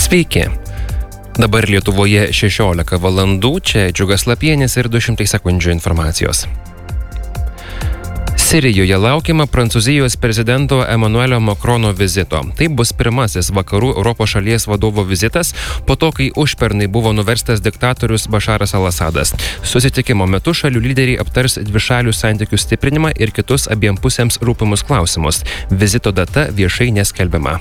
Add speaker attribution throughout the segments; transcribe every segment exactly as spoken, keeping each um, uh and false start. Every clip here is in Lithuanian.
Speaker 1: Sveiki. Dabar Lietuvoje šešiolika valandų, čia Džiugas Lapienis ir du šimtai sekundžių informacijos. Sirijoje laukiama Prancūzijos prezidento Emmanuelio Macrono vizito. Tai bus pirmasis vakarų Europos šalies vadovo vizitas po to, kai užpernai buvo nuverstas diktatorius Bašaras al-Asadas. Susitikimo metu šalių lyderiai aptars dvišalių santykių stiprinimą ir kitus abiem pusėms rūpimus klausimus. Vizito data viešai neskelbiama.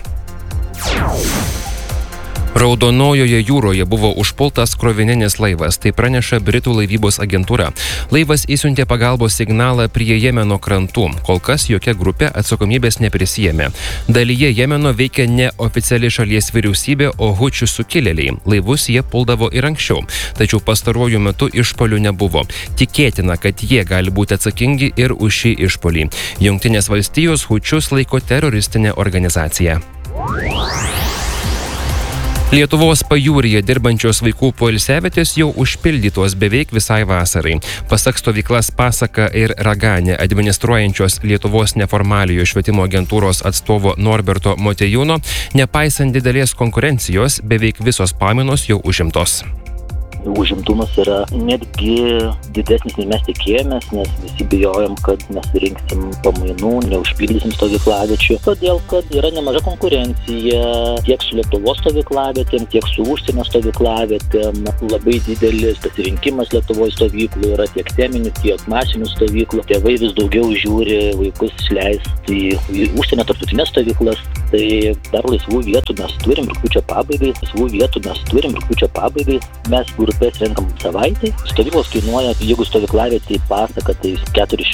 Speaker 1: Raudonojoje jūroje buvo užpultas krovininis laivas, tai praneša Britų laivybos agentūra. Laivas įsiuntė pagalbos signalą prie Jemeno krantų. Kol kas jokia grupė atsakomybės neprisijėmė. Dalyje Jemeno veikia neoficiali šalies vyriausybė, o hučių sukilėliai. Laivus jie puldavo ir anksčiau, tačiau pastaruoju metu išpolių nebuvo. Tikėtina, kad jie gali būti atsakingi ir už šį išpolį. Jungtinės valstijos hučius laiko teroristinė organizacija. Lietuvos pajūryje dirbančios vaikų poilsiavietės jau užpildytos beveik visai vasarai. Pasak stovyklas Pasaka ir Raganė administruojančios Lietuvos neformaliojo švietimo agentūros atstovo Norberto Motiejūno, nepaisant didelės konkurencijos, beveik visos pamainos jau užimtos.
Speaker 2: Užimtumas yra netgi didesnis, nei mes tikėjomės, nes visi bijojom, kad mes rinksim pamainų, neužpildysim stovyklaviečių, todėl kad yra nemaža konkurencija tiek su Lietuvos stovyklavietėm, tiek su užsienio stovyklavietėm. Labai didelis pasirinkimas Lietuvos stovyklų yra tiek teminių, tiek masinių stovyklų. Tėvai vis daugiau žiūri vaikus išleisti į užsienio tarptautinės stovyklas. Tai dar laisvų vietų mes turim rugpjūčio pabaigai, laisvų vietų mes turim rugpjūčio pabaigai. Mes grupės renkam savaitę. Stovyklos kainuoja, jeigu stovyklavietė Pasaka, tai keturis